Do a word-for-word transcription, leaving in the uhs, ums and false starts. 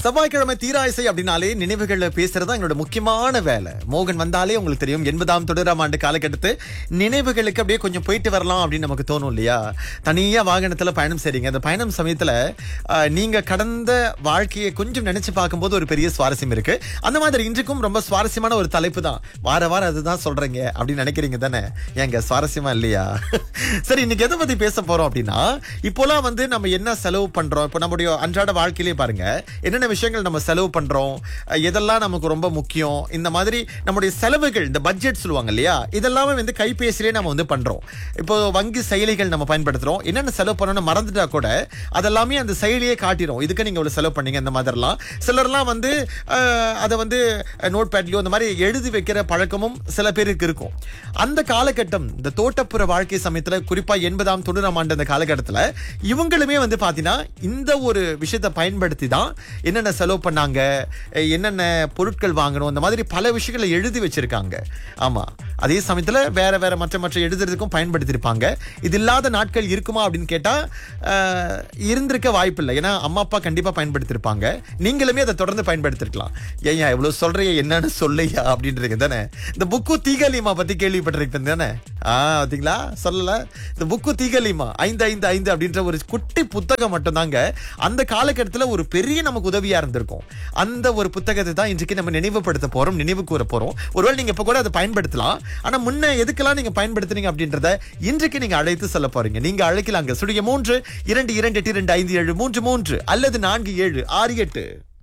செவ்வாய்க்கிழமை தீராயிசை அப்படின்னாலே நினைவுகளை பேசுறதா எங்களோட முக்கியமான வேலை. மோகன் வந்தாலே உங்களுக்கு தெரியும், எண்பதாம் தொடராம் ஆண்டு காலகட்டத்து நினைவுகளுக்கு அப்படியே கொஞ்சம் போயிட்டு வரலாம் அப்படின்னு நமக்கு தோணும் இல்லையா? தனியா வாகனத்துல பயணம் செய்றீங்க, அந்த பயணம் சமயத்துல ஆஹ், நீங்க கடந்த வாழ்க்கையை கொஞ்சம் நினைச்சு பார்க்கும்போது ஒரு பெரிய சுவாரஸ்யம் இருக்கு. அந்த மாதிரி இன்றைக்கும் ரொம்ப சுவாரஸ்யமான ஒரு தலைப்பு தான். வார வாரம் அதுதான் சொல்றீங்க அப்படின்னு நினைக்கிறீங்க தானே? ஏங்க சுவாரஸ்யமா இல்லையா? சரி, இன்னைக்கு எதை பத்தி பேச போறோம் அப்படின்னா, இப்போலாம் வந்து நம்ம என்ன செலவு பண்றோம், இப்போ நம்முடைய அன்றாட வாழ்க்கையிலே பாருங்க என்னென்ன விஷயங்கள் நம்ம செலவு பண்றோம், அஹ் எதெல்லாம் நமக்கு ரொம்ப முக்கியம், இந்த மாதிரி நம்முடைய செலவுகள், இந்த பட்ஜெட் சொல்லுவாங்க இல்லையா, இதெல்லாமே வந்து கைபேசியிலே நம்ம வந்து பண்றோம். இப்போ வங்கி செயலிகள் நம்ம பயன்படுத்துறோம், என்னென்ன செலவு பண்ணணும்னு மறந்துட்டா கூட அதெல்லாமே அந்த செயலியே காட்டிடும், இதுக்கு நீங்க இவ்வளவு செலவு பண்ணீங்க. இந்த மாதிரிலாம் சிலர்லாம் வந்து அஹ், அதை வந்து நோட் பேட்லயோ இந்த மாதிரி எழுதி வைக்கிற பழக்கமும் சில பேருக்கு இருக்கும். அந்த காலகட்டம், இந்த தோட்டப்புற வாழ்க்கை சமயத்துல, குறிப்பா எண்பதாம் தொண்ணூறாம் ஆண்டு அந்த காலகட்டத்துல இவங்களுமே வந்து பாத்தீங்கன்னா இந்த ஒரு விஷயத்தை பயன்படுத்தி தான் என்னென்ன செலவு பண்ணாங்க, என்னென்ன பொருட்கள் வாங்கணும், இந்த மாதிரி பல விஷயங்களை எழுதி வச்சிருக்காங்க. ஆமா, அதே சமயத்துல வேற வேற மற்ற மற்ற எழுதுறதுக்கும் பயன்படுத்தியிருப்பாங்க. இது இல்லாத நாட்கள் இருக்குமா அப்படின்னு கேட்டா அஹ், இருந்திருக்க வாய்ப்பு இல்லை. ஏன்னா அம்மா அப்பா கண்டிப்பா பயன்படுத்தியிருப்பாங்க, நீங்களுமே அதை தொடர்ந்து பயன்படுத்திருக்கலாம். ஏன் இவ்வளவு சொல்றிய, என்னன்னு சொல்லையா அப்படின்றது தானே. இந்த புக்கு தீகலிமா பத்தி கேள்விப்பட்டிருக்கேன் தானே? ஆஹ் பாத்தீங்களா, சொல்லல. இந்த புக்கு தீகலிமா ஐந்து ஐந்து ஐந்து அப்படின்ற ஒரு குட்டி புத்தகம் மட்டும் தாங்க அந்த காலகட்டத்துல ஒரு பெரிய நமக்கு உதவியா இருந்திருக்கும். அந்த ஒரு புத்தகத்தை தான் இன்றைக்கு நம்ம நினைவுபடுத்த போறோம், நினைவு கூற போறோம். ஒருவேளை நீங்க இப்ப கூட அதை பயன்படுத்தலாம், ஆனா முன்ன எதுக்கெல்லாம் நீங்க பயன்படுத்துறீங்க அப்படின்றத இன்றைக்கு நீங்க அழைத்து சொல்ல போறீங்க. நீங்க அழைக்கலாங்க. சுடிய மூன்று இரண்டு இரண்டு எட்டு இரண்டு ஐந்து ஏழு மூன்று மூன்று அல்லது நான்கு ஏழு ஆறு எட்டு.